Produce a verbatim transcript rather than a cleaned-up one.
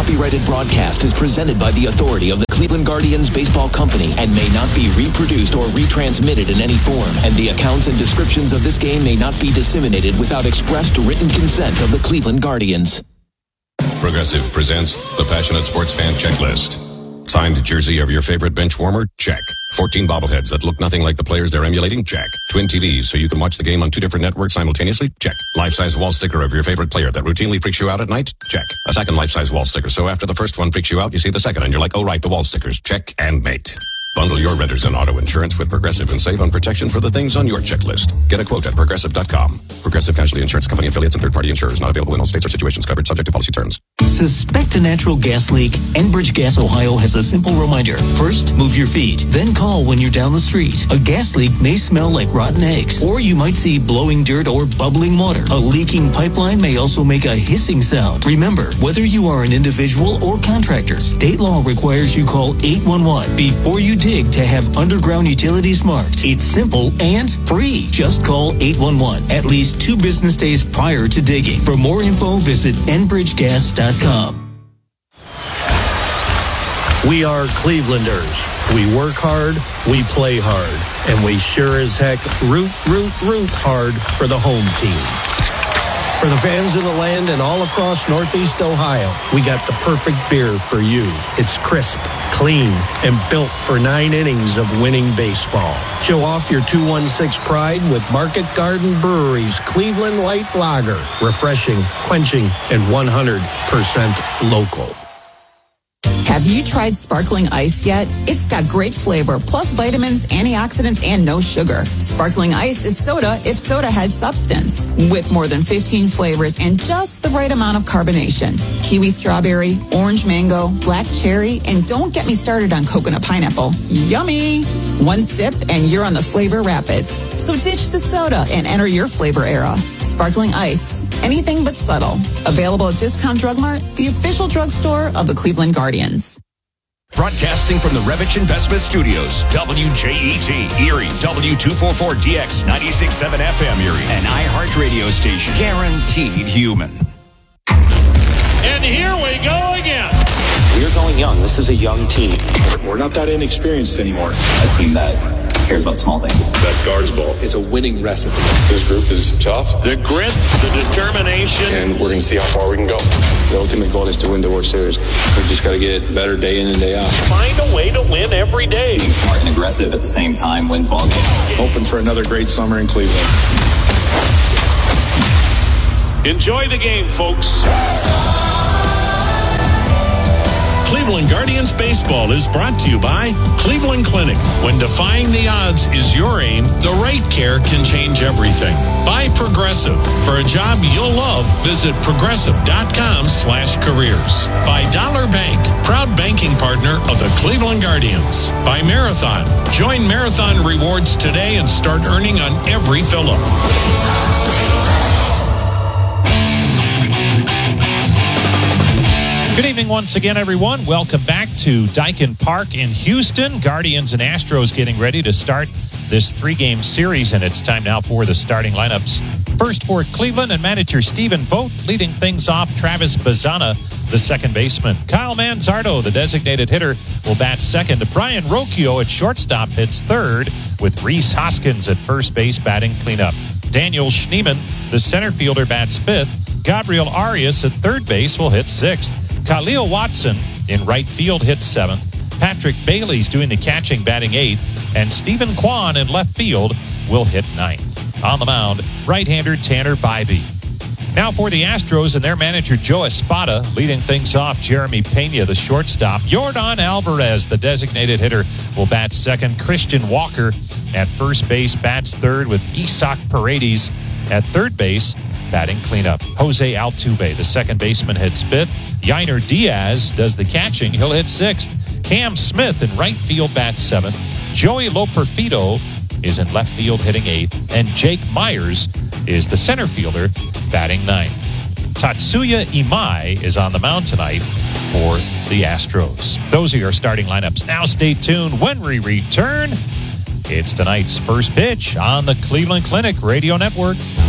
copyrighted broadcast is presented by the authority of the Cleveland Guardians Baseball Company and may not be reproduced or retransmitted in any form. And the accounts and descriptions of this game may not be disseminated without expressed written consent of the Cleveland Guardians. Progressive presents the Passionate Sports Fan Checklist. Signed jersey of your favorite bench warmer? Check. fourteen bobbleheads that look nothing like the players they're emulating? Check. Twin T Vs so you can watch the game on two different networks simultaneously? Check. Life-size wall sticker of your favorite player that routinely freaks you out at night? Check. A second life-size wall sticker so after the first one freaks you out, you see the second and you're like, oh right, the wall stickers. Check and mate. Bundle your renters and auto insurance with Progressive and save on protection for the things on your checklist. Get a quote at Progressive dot com. Progressive Casualty Insurance Company affiliates and third-party insurers not available in all states or situations covered subject to policy terms. Suspect a natural gas leak? Enbridge Gas Ohio has a simple reminder. First, move your feet. Then call when you're down the street. A gas leak may smell like rotten eggs, or you might see blowing dirt or bubbling water. A leaking pipeline may also make a hissing sound. Remember, whether you are an individual or contractor, state law requires you call eight one one before you dig to have underground utilities marked. It's simple and free. Just call eight one one at least two business days prior to digging. For more info, visit enbridge gas dot com. We are Clevelanders. We work hard, we play hard, and we sure as heck root, root, root hard for the home team. For the fans of the land and all across Northeast Ohio, we got the perfect beer for you. It's crisp, clean, and built for nine innings of winning baseball. Show off your two one six pride with Market Garden Brewery's Cleveland Light Lager. Refreshing, quenching, and one hundred percent local. Have you tried sparkling ice yet? It's got great flavor, plus vitamins, antioxidants, and no sugar. Sparkling ice is soda if soda had substance. With more than fifteen flavors and just the right amount of carbonation. Kiwi strawberry, orange mango, black cherry, and don't get me started on coconut pineapple. Yummy! One sip and you're on the flavor rapids. So ditch the soda and enter your flavor era. Sparkling ice. Anything but subtle. Available at Discount Drug Mart, the official drugstore of the Cleveland Guardians. Broadcasting from the Revich Investment Studios, W J E T, Erie, W two forty-four D X, ninety-six point seven F M Erie, an iHeart radio station, guaranteed human. And here we go again. We're going young. This is a young team. We're not that inexperienced anymore. A team that cares about small things. That's Guards Ball. It's a winning recipe. This group is tough. The grit, the determination. And we're going to see how far we can go. The ultimate goal is to win the World Series. We just got to get better day in and day out. Find a way to win every day. Being smart and aggressive at the same time wins ball games. Hoping for another great summer in Cleveland. Enjoy the game, folks. Cleveland Guardians Baseball is brought to you by Cleveland Clinic. When defying the odds is your aim, the right care can change everything. By Progressive. For a job you'll love, visit progressive.com slash careers. By Dollar Bank, proud banking partner of the Cleveland Guardians. By Marathon. Join Marathon Rewards today and start earning on every fill-up. Good evening once again, everyone. Welcome back to Daikin Park in Houston. Guardians and Astros getting ready to start this three-game series, and it's time now for the starting lineups. First for Cleveland and manager Stephen Vogt, leading things off Travis Bazzana, the second baseman. Kyle Manzardo, the designated hitter, will bat second. Brian Rocchio at shortstop hits third, with Rhys Hoskins at first base batting cleanup. Daniel Schneemann, the center fielder, bats fifth. Gabriel Arias at third base will hit sixth. Khalil Watson in right field hits seventh. Patrick Bailey's doing the catching, batting eighth. And Stephen Kwan in left field will hit ninth. On the mound, right-hander Tanner Bybee. Now for the Astros and their manager Joe Espada, leading things off Jeremy Pena, the shortstop. Yordan Alvarez, the designated hitter, will bat second. Christian Walker at first base bats third, with Isaac Paredes at third base batting cleanup. Jose Altuve, the second baseman, hits fifth. Yainer Diaz does the catching. He'll hit sixth. Cam Smith in right field bats seventh. Joey Loperfido is in left field hitting eighth. And Jake Myers is the center fielder batting ninth. Tatsuya Imai is on the mound tonight for the Astros. Those are your starting lineups. Now stay tuned when we return. It's tonight's first pitch on the Cleveland Clinic Radio Network.